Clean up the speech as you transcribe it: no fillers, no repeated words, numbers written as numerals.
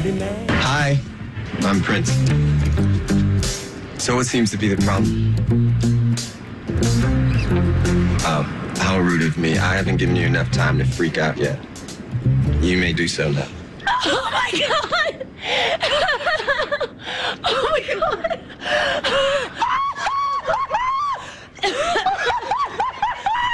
Hi, I'm Prince. So what seems to be the problem? Oh, how rude of me. I haven't given you enough time to freak out yet. You may do so now. Oh my God! Oh